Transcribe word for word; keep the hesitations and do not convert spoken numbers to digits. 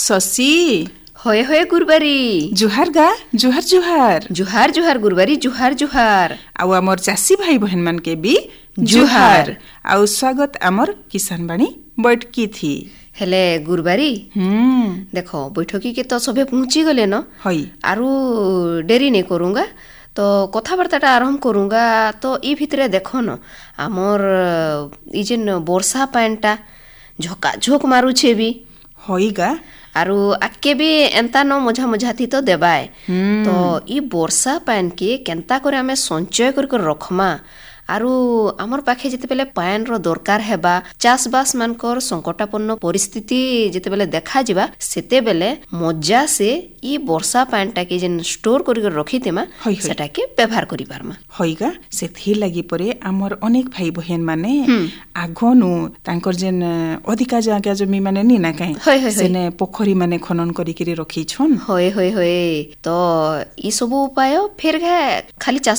शशि होए होए गुरबारी जुहार गा जुहार जुहार जुहार जुहार गुरबारी जुहार जुहार आउ आमर चासी भाई बहन मान के भी जुहार आउ स्वागत आमर किसान बाणी बैठकी थी हेले गुरबारी हम्म देखो बैठकी के तो सबे पहुंची गले न हई आरु डेरी नहीं करूंगा तो कथाबार्ताटा आरंभ करूंगा तो ई भितरे देखो न आमर ई जेन वर्षा पानटा झोका झोक मारुछे भी हई गा आरु आके भी एंता न मझा मझाती तो देबाए तो ई वर्षा पान के केंता करे हमें संचय कर कर रखमा आरु आमर पाखे जेते बेले पान रो दरकार हेबा चाष बास मानकर संकटापन्न परिस्थिति जेते बेले देखा जिबा सेते बेले मजा से ई वर्षा पानटा के जेन स्टोर करि कर रखितेमा सेटा के व्यवहार करि पारमा हईगा सेथि लागि परे आमर अनेक भाई बहन माने आगनु तांकर जेन अधिका जागा जमी माने नि ना काई सेने पोखरी माने खनन करि करि रखि छन होय होय होय तो ई सब उपाय फेर खाली